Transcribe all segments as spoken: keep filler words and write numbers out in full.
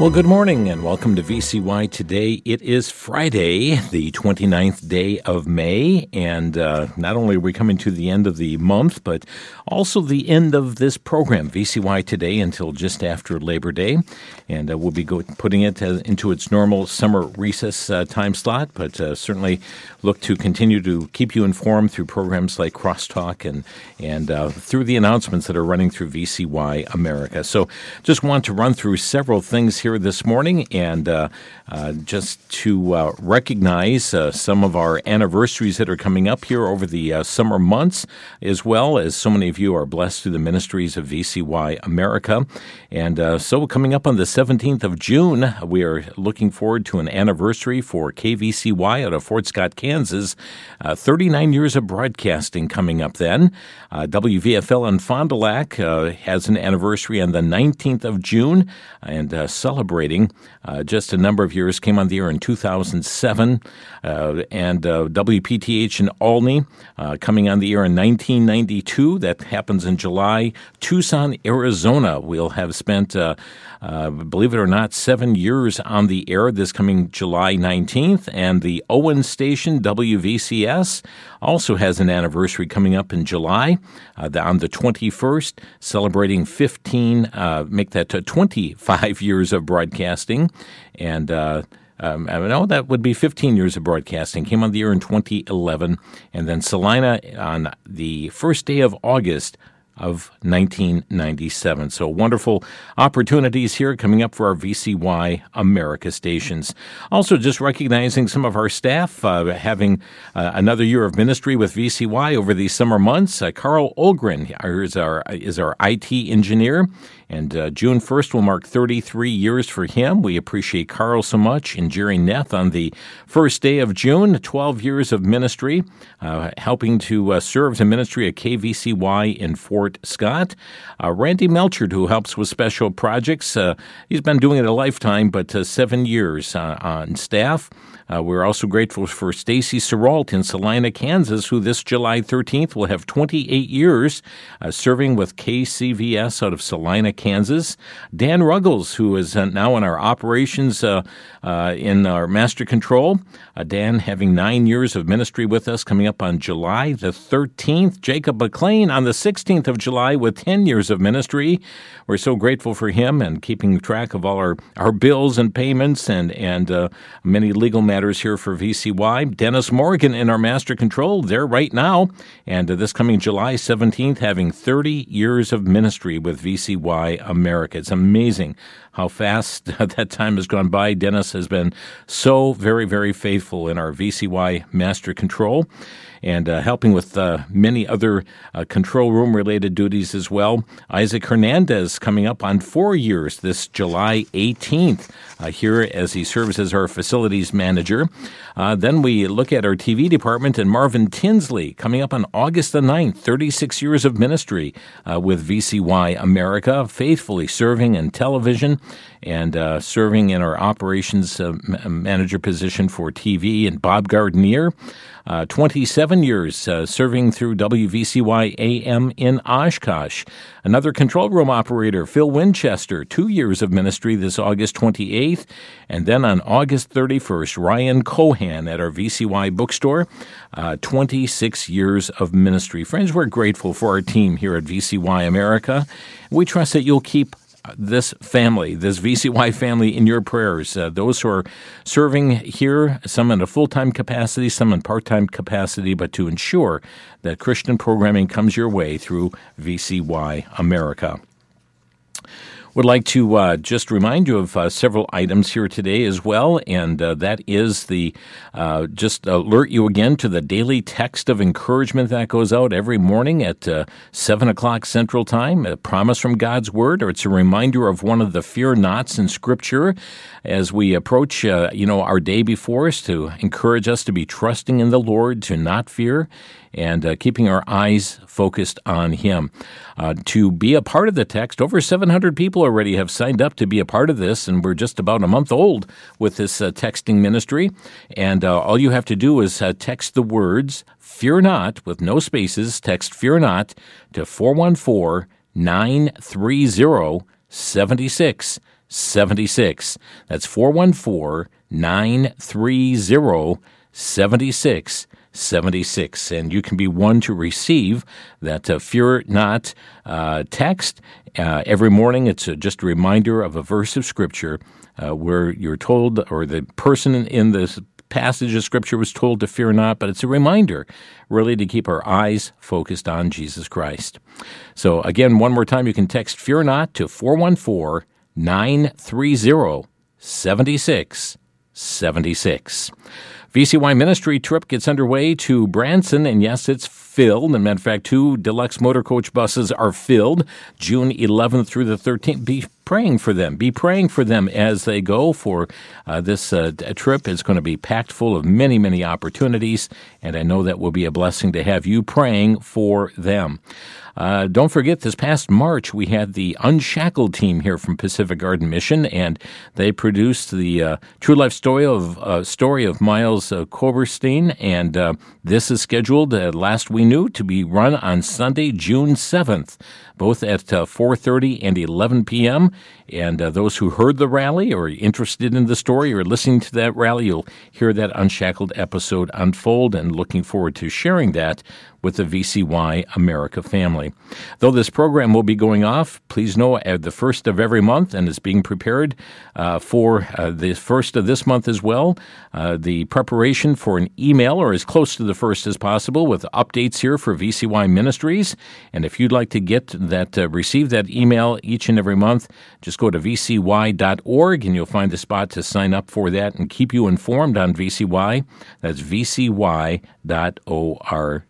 Well, good morning and welcome to V C Y Today. It is Friday, the twenty-ninth day of May, and uh, not only are we coming to the end of the month, but also the end of this program, V C Y Today, until just after Labor Day. And uh, we'll be go- putting it uh, into its normal summer recess uh, time slot, but uh, certainly look to continue to keep you informed through programs like Crosstalk and, and uh, through the announcements that are running through V C Y America. So just want to run through several things here this morning, and uh, uh, just to uh, recognize uh, some of our anniversaries that are coming up here over the uh, summer months, as well as so many of you are blessed through the ministries of V C Y America. And uh, so coming up on the seventeenth of June, we are looking forward to an anniversary for K V C Y out of Fort Scott, Kansas. Uh, thirty-nine years of broadcasting coming up then. Uh, W V F L in Fond du Lac uh, has an anniversary on the nineteenth of June, and uh, celebrating uh, just a number of years, came on the air in two thousand seven, uh, and uh, W P T H in Olney uh, coming on the air in nineteen ninety-two. That happens in July. Tucson, Arizona, we'll have spent, uh, uh, believe it or not, seven years on the air this coming July nineteenth, and the Owen station, W V C S, also has an anniversary coming up in July uh, on the twenty-first, celebrating fifteen, uh, make that to twenty-five years of broadcasting. And uh, um, I know that would be fifteen years of broadcasting. Came on the air in twenty eleven. And then Salina on the first day of August of nineteen ninety-seven. So wonderful opportunities here coming up for our V C Y America stations. Also just recognizing some of our staff uh, having uh, another year of ministry with V C Y over these summer months. Uh, Carl Olgren is our, is our I T engineer, and uh, June first will mark thirty-three years for him. We appreciate Carl so much. And Jerry Neth on the first day of June, twelve years of ministry, uh, helping to uh, serve the ministry at K V C Y in Fort Scott. Uh, Randy Melchard, who helps with special projects. Uh, he's been doing it a lifetime, but uh, seven years uh, on staff. Uh, we're also grateful for Stacy Serault in Salina, Kansas, who this July thirteenth will have twenty-eight years uh, serving with K C V S out of Salina, Kansas. Dan Ruggles, who is uh, now in our operations uh, uh, in our master control. Uh, Dan having nine years of ministry with us, coming up on July the thirteenth. Jacob McLean on the sixteenth of July with ten years of ministry. We're so grateful for him and keeping track of all our, our bills and payments and, and uh, many legal matters here for V C Y. Dennis Morgan in our master control there right now. And uh, this coming July seventeenth, having thirty years of ministry with V C Y America. It's amazing how fast that time has gone by. Dennis has been so very, very faithful in our V C Y master control, and uh, helping with uh, many other uh, control room-related duties as well. Isaac Hernandez coming up on four years this July eighteenth uh, here as he serves as our facilities manager. Uh, then we look at our T V department, and Marvin Tinsley coming up on August the ninth, thirty-six years of ministry uh, with V C Y America, faithfully serving in television and uh, serving in our operations uh, manager position for T V. And Bob Gardenier, Uh, twenty-seven years uh, serving through W V C Y A M in Oshkosh. Another control room operator, Phil Winchester, two years of ministry this August twenty-eighth. And then on August thirty-first, Ryan Cohan at our V C Y bookstore, uh, twenty-six years of ministry. Friends, we're grateful for our team here at V C Y America. We trust that you'll keep this family, this V C Y family, in your prayers. Uh, those who are serving here, some in a full-time capacity, some in part-time capacity, but to ensure that Christian programming comes your way through V C Y America. Would like to uh, just remind you of uh, several items here today as well, and uh, that is the uh, just alert you again to the daily text of encouragement that goes out every morning at uh, seven o'clock Central Time, a promise from God's Word, or it's a reminder of one of the fear nots in Scripture as we approach, uh, you know, our day before us, to encourage us to be trusting in the Lord, to not fear, and uh, keeping our eyes focused on Him. Uh, to be a part of the text, over seven hundred people already have signed up to be a part of this, and we're just about a month old with this uh, texting ministry. And uh, all you have to do is uh, text the words "Fear Not" with no spaces. Text "Fear Not" to four one four, nine three zero, seven six seventy-six. That's four one four, nine three zero, seven six seventy-six. And you can be one to receive that uh, Fear Not uh, text. Uh, every morning, it's uh, just a reminder of a verse of Scripture uh, where you're told, or the person in this passage of Scripture was told to fear not, but it's a reminder, really, to keep our eyes focused on Jesus Christ. So, again, one more time, you can text Fear Not to four one four, nine three zero, seven six seven six. V C Y Ministry trip gets underway to Branson, and yes, it's filled. As a matter of fact, two deluxe motor coach buses are filled June eleventh through the thirteenth. Be praying for them. Be praying for them as they go for uh, this uh, trip. It's going to be packed full of many, many opportunities, and I know that will be a blessing to have you praying for them. Uh, don't forget, this past March, we had the Unshackled team here from Pacific Garden Mission, and they produced the uh, true life story of uh, story of Miles uh, Koberstein, and uh, this is scheduled, uh, last we knew, to be run on Sunday, June seventh, both at uh, four thirty and eleven p.m., and uh, those who heard the rally or are interested in the story or listening to that rally, you'll hear that Unshackled episode unfold, and looking forward to sharing that with the V C Y America family. Though this program will be going off, please know, at the first of every month, and is being prepared uh, for uh, the first of this month as well, uh, the preparation for an email, or as close to the first as possible, with updates here for V C Y Ministries. And if you'd like to get that, uh, receive that email each and every month, just go to v c y dot org, and you'll find the spot to sign up for that and keep you informed on V C Y. That's v c y dot org.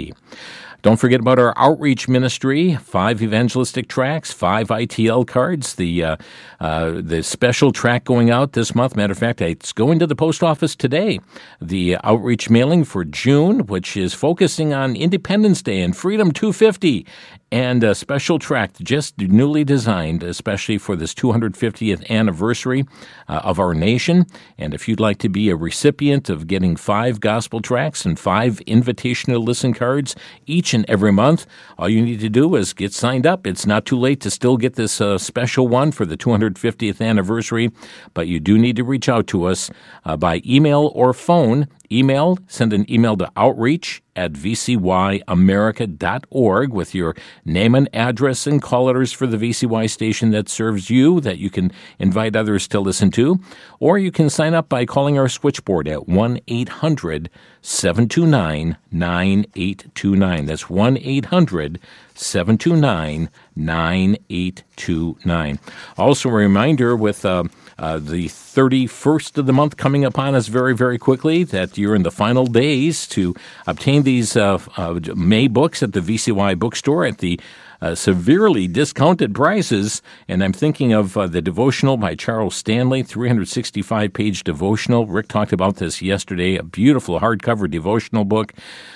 Don't forget about our outreach ministry, five evangelistic tracts, five I T L cards, the uh, uh, the special tract going out this month. Matter of fact, it's going to the post office today. The outreach mailing for June, which is focusing on Independence Day and Freedom two fifty, and a special tract just newly designed, especially for this two hundred fiftieth anniversary uh, of our nation. And if you'd like to be a recipient of getting five gospel tracts and five invitational listen cards each and every month, all you need to do is get signed up. It's not too late to still get this uh, special one for the two hundred fiftieth anniversary, but you do need to reach out to us uh, by email or phone. Email, send an email to outreach at v c y america dot org with your name and address and call letters for the V C Y station that serves you, that you can invite others to listen to. Or you can sign up by calling our switchboard at one eight hundred seven two nine nine eight two nine. That's one eight hundred seven two nine nine eight two nine. Also, a reminder with uh, uh, the thirty-first of the month coming upon us very, very quickly, that you're in the final days to obtain these uh, uh, May books at the V C Y bookstore at the Uh, severely discounted prices. And I'm thinking of uh, the devotional by Charles Stanley, three hundred sixty-five page devotional. Rick talked about this yesterday, a beautiful hardcover devotional book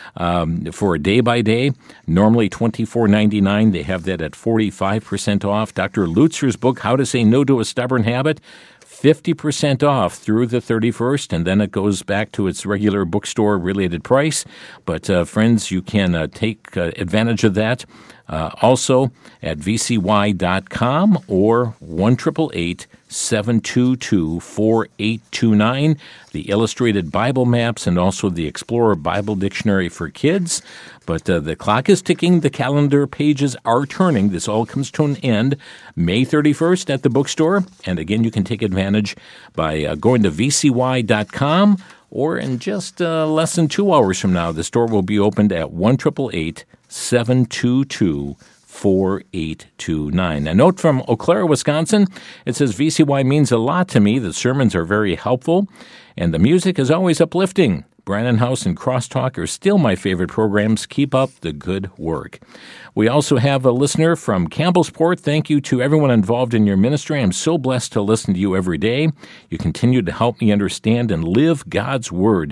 um, for a day-by-day, normally twenty-four ninety-nine. They have that at forty-five percent off. Doctor Lutzer's book, How to Say No to a Stubborn Habit, fifty percent off through the thirty-first, and then it goes back to its regular bookstore-related price. But, uh, friends, you can uh, take uh, advantage of that uh, also at v c y dot com or one eight eight eight, seven two two, four eight two nine, the illustrated Bible maps, and also the Explorer Bible Dictionary for Kids. But uh, the clock is ticking. The calendar pages are turning. This all comes to an end May thirty-first at the bookstore. And again, you can take advantage by uh, going to v c y dot com, or in just uh, less than two hours from now, the store will be opened at one eight eight eight, seven two two, four eight two nine. A note from Eau Claire, Wisconsin. It says, V C Y means a lot to me. The sermons are very helpful, and the music is always uplifting. Brannon House and Crosstalk are still my favorite programs. Keep up the good work. We also have a listener from Campbellsport. Thank you to everyone involved in your ministry. I'm so blessed to listen to you every day. You continue to help me understand and live God's Word.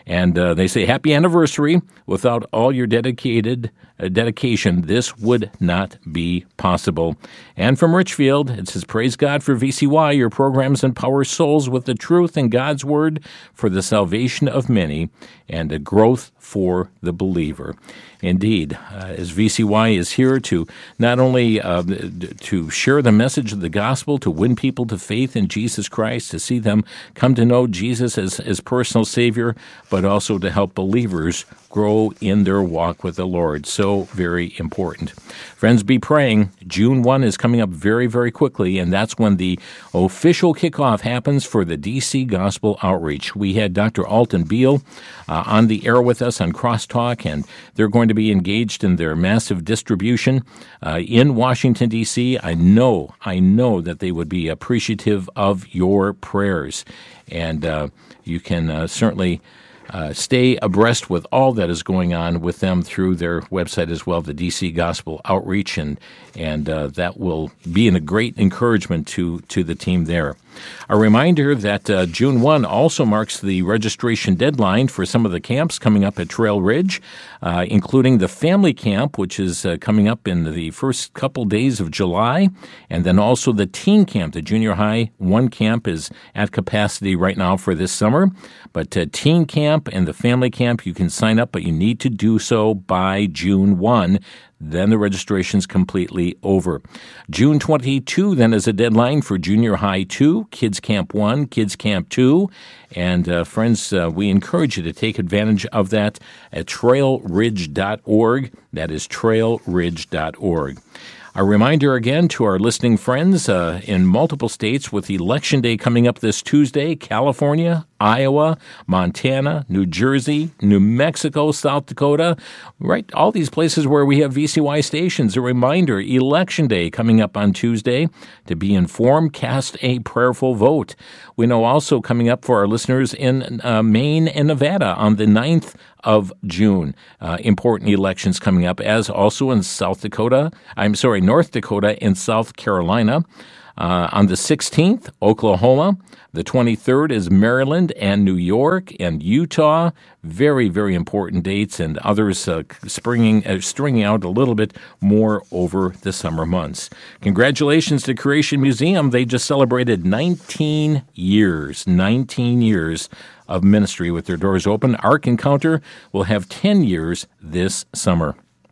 And uh, they say, happy anniversary. Without all your dedicated uh, dedication, this would not be possible. And from Richfield, it says, praise God for V C Y. Your programs empower souls with the truth and God's word for the salvation of many and a growth for the believer. Indeed, uh, as V C Y is here to not only uh, to share the message of the gospel, to win people to faith in Jesus Christ, to see them come to know Jesus as, as personal Savior, but also to help believers grow in their walk with the Lord. So very important. Friends, be praying. June first is coming up very, very quickly, and that's when the official kickoff happens for the D C Gospel Outreach. We had Doctor Alton Beal uh, on the air with us on Crosstalk, and they're going to be engaged in their massive distribution uh, in Washington, D C. I know, I know that they would be appreciative of your prayers, and uh, you can uh, certainly Uh, stay abreast with all that is going on with them through their website as well, the D C Gospel Outreach, and and uh, that will be a great encouragement to to the team there. A reminder that uh, June first also marks the registration deadline for some of the camps coming up at Trail Ridge, uh, including the family camp, which is uh, coming up in the first couple days of July, and then also the teen camp. The junior high one camp is at capacity right now for this summer, but uh, teen camp and the family camp, you can sign up, but you need to do so by June first. Then the registration's completely over. June twenty-second then is a deadline for Junior High two, Kids Camp one, Kids Camp two. And uh, friends, uh, we encourage you to take advantage of that at trail ridge dot org. That is trail ridge dot org. A reminder again to our listening friends uh, in multiple states with Election Day coming up this Tuesday, California, Iowa, Montana, New Jersey, New Mexico, South Dakota, right, all these places where we have V C Y stations. A reminder, Election Day coming up on Tuesday. To be informed, cast a prayerful vote. We know also coming up for our listeners in uh, Maine and Nevada on the ninth of June. Uh, important elections coming up, as also in South Dakota, I'm sorry, North Dakota and South Carolina. Uh, on the sixteenth, Oklahoma. The twenty-third is Maryland and New York and Utah. Very, very important dates, and others uh, springing, uh, stringing out a little bit more over the summer months. Congratulations to Creation Museum. They just celebrated nineteen years, nineteen years of ministry with their doors open. Ark Encounter will have ten years this summer.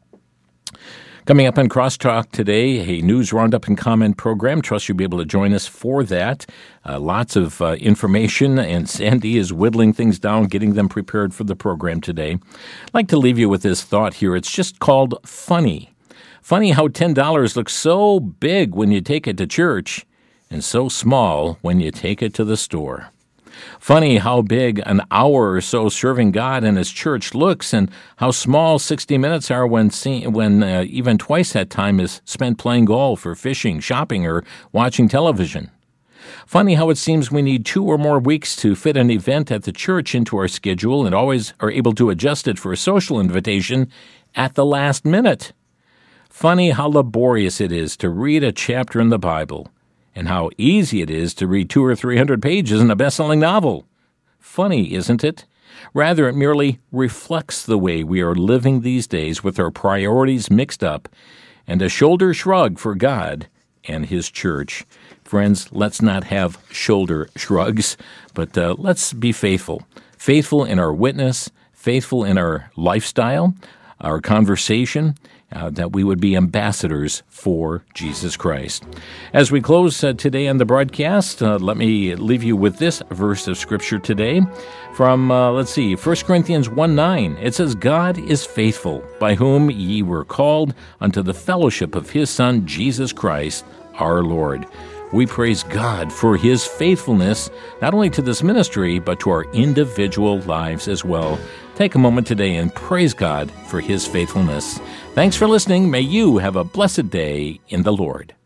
Coming up on Crosstalk today, a news roundup and comment program. Trust you'll be able to join us for that. Uh, lots of uh, information, and Sandy is whittling things down, getting them prepared for the program today. I'd like to leave you with this thought here. It's just called funny. Funny how ten dollars looks so big when you take it to church and so small when you take it to the store. Funny how big an hour or so serving God in His church looks, and how small sixty minutes are when see, when uh, even twice that time is spent playing golf or fishing, shopping, or watching television. Funny how it seems we need two or more weeks to fit an event at the church into our schedule and always are able to adjust it for a social invitation at the last minute. Funny how laborious it is to read a chapter in the Bible, and how easy it is to read two or three hundred pages in a best-selling novel. Funny, isn't it? Rather, it merely reflects the way we are living these days with our priorities mixed up, and a shoulder shrug for God and His church. Friends, let's not have shoulder shrugs, but uh, let's be faithful. Faithful in our witness, faithful in our lifestyle, our conversation, Uh, that we would be ambassadors for Jesus Christ. As we close uh, today on the broadcast, uh, let me leave you with this verse of Scripture today from, uh, let's see, First Corinthians one nine. It says, God is faithful, by whom ye were called unto the fellowship of His Son, Jesus Christ, our Lord. We praise God for His faithfulness, not only to this ministry, but to our individual lives as well. Take a moment today and praise God for His faithfulness. Thanks for listening. May you have a blessed day in the Lord.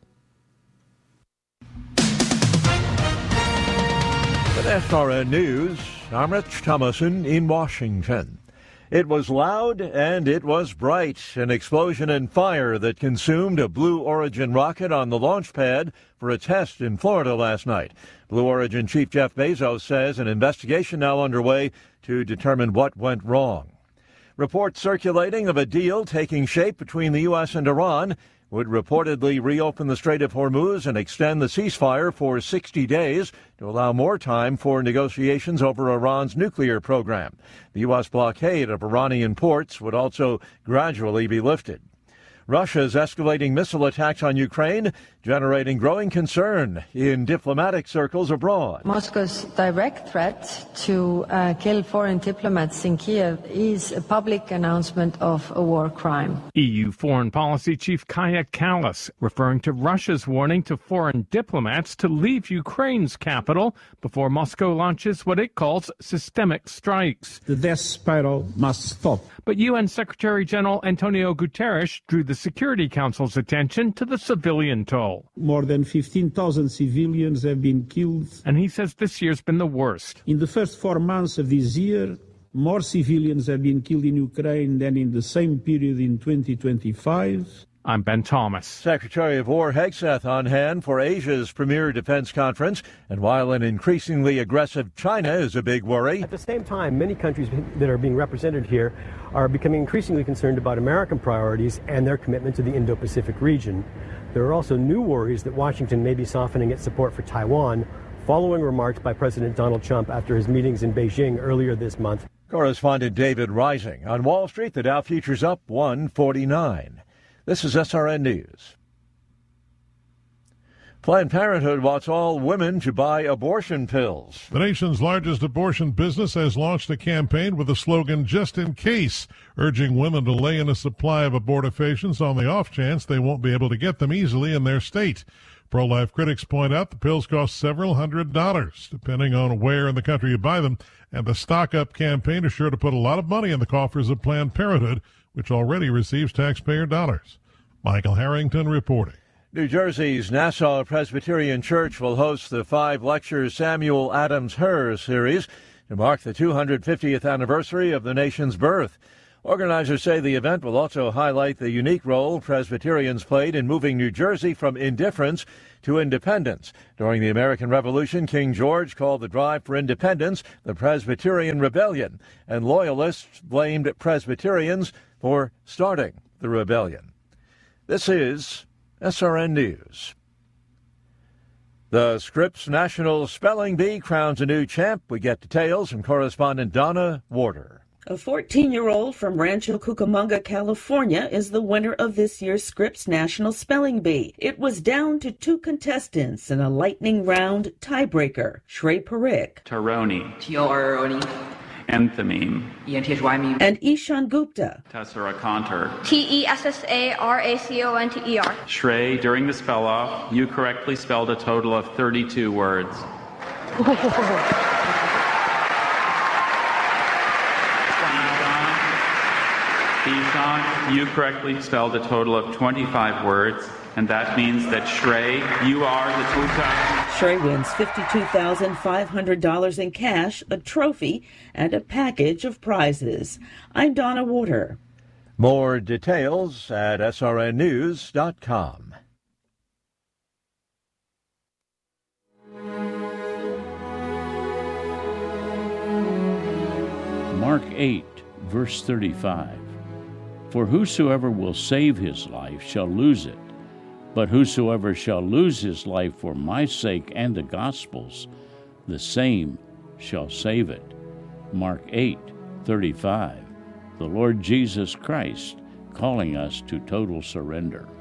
With S R N News, I'm Rich Thomason in Washington. It was loud and it was bright. An explosion and fire that consumed a Blue Origin rocket on the launch pad for a test in Florida last night. Blue Origin Chief Jeff Bezos says an investigation now underway to determine what went wrong. Reports circulating of a deal taking shape between the U S and Iran would reportedly reopen the Strait of Hormuz and extend the ceasefire for sixty days to allow more time for negotiations over Iran's nuclear program. The U S blockade of Iranian ports would also gradually be lifted. Russia's escalating missile attacks on Ukraine generating growing concern in diplomatic circles abroad. Moscow's direct threat to uh, kill foreign diplomats in Kiev is a public announcement of a war crime. E U Foreign Policy Chief Kaja Kallas referring to Russia's warning to foreign diplomats to leave Ukraine's capital before Moscow launches what it calls systemic strikes. The death spiral must stop. But U N Secretary General Antonio Guterres drew the Security Council's attention to the civilian toll. More than fifteen thousand civilians have been killed. And he says this year's been the worst. In the first four months of this year, more civilians have been killed in Ukraine than in the same period in twenty twenty-five. I'm Ben Thomas. Secretary of War Hegseth on hand for Asia's premier defense conference. And while an increasingly aggressive China is a big worry, at the same time, many countries that are being represented here are becoming increasingly concerned about American priorities and their commitment to the Indo-Pacific region. There are also new worries that Washington may be softening its support for Taiwan, following remarks by President Donald Trump after his meetings in Beijing earlier this month. Correspondent David Rising. On Wall Street, the Dow futures up one forty-nine. This is S R N News. Planned Parenthood wants all women to buy abortion pills. The nation's largest abortion business has launched a campaign with the slogan, "Just in Case," urging women to lay in a supply of abortifacients on the off chance they won't be able to get them easily in their state. Pro-life critics point out the pills cost several hundred dollars, depending on where in the country you buy them, and the stock-up campaign is sure to put a lot of money in the coffers of Planned Parenthood, which already receives taxpayer dollars. Michael Harrington reporting. New Jersey's Nassau Presbyterian Church will host the five-lecture Samuel Adams Herr series to mark the two hundred fiftieth anniversary of the nation's birth. Organizers say the event will also highlight the unique role Presbyterians played in moving New Jersey from indifference to independence. During the American Revolution, King George called the drive for independence the Presbyterian Rebellion, and loyalists blamed Presbyterians for starting the rebellion. This is S R N News. The Scripps National Spelling Bee crowns a new champ. We get details from correspondent Donna Warder. A fourteen-year-old from Rancho Cucamonga, California, is the winner of this year's Scripps National Spelling Bee. It was down to two contestants in a lightning round tiebreaker. Shrey Parikh. Taroni. T O R O N E. Enthameme. E N T H Y M E. And Ishan Gupta. Tessera Conter. T E S S A R A C O N T E R. Shrey, during the spell-off, you correctly spelled a total of thirty-two words. Ishan, you correctly spelled a total of twenty-five words, and that means that Shrey, you are the Tuta. Shrey wins fifty-two thousand five hundred dollars in cash, a trophy, and a package of prizes. I'm Donna Warder. More details at S R N news dot com. Mark eight, verse thirty-five. For whosoever will save his life shall lose it, but whosoever shall lose his life for my sake and the gospel's, the same shall save it. Mark eight, thirty-five. The Lord Jesus Christ calling us to total surrender.